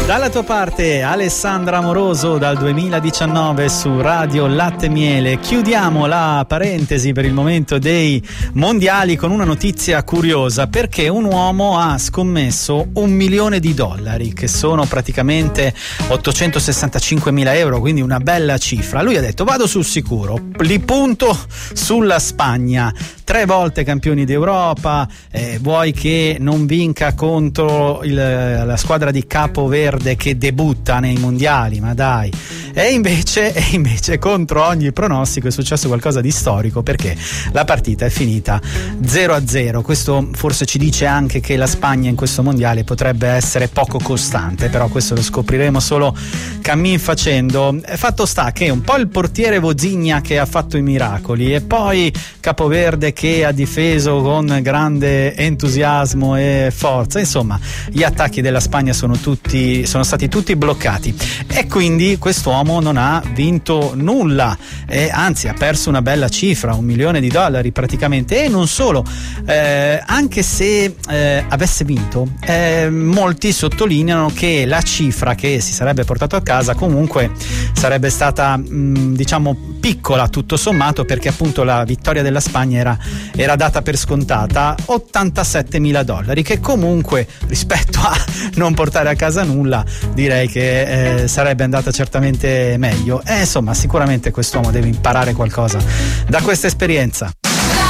Dalla tua parte Alessandra Amoroso dal 2019 su Radio Latte e Miele. Chiudiamo la parentesi per il momento dei mondiali con una notizia curiosa, perché un uomo ha scommesso $1 milione, che sono praticamente 865.000 euro, quindi una bella cifra. Lui ha detto: vado sul sicuro, li punto sulla Spagna, 3 volte campioni d'Europa, vuoi che non vinca contro la squadra di Capoverde che debutta nei mondiali, ma dai. E invece contro ogni pronostico è successo qualcosa di storico, perché la partita è finita 0-0. Questo forse ci dice anche che la Spagna in questo mondiale potrebbe essere poco costante, però questo lo scopriremo solo cammin facendo. Fatto sta che un po' il portiere Vozigna che ha fatto i miracoli, e poi Capoverde che ha difeso con grande entusiasmo e forza, insomma gli attacchi della Spagna sono stati tutti bloccati, e quindi quest'uomo non ha vinto nulla, anzi ha perso una bella cifra, $1 milione praticamente. E non solo, anche se avesse vinto, molti sottolineano che la cifra che si sarebbe portato a casa comunque sarebbe stata diciamo piccola tutto sommato, perché appunto la vittoria della Spagna era data per scontata, $87.000, che comunque rispetto a non portare a casa nulla direi che sarebbe andata certamente meglio. Insomma, sicuramente quest'uomo deve imparare qualcosa da questa esperienza.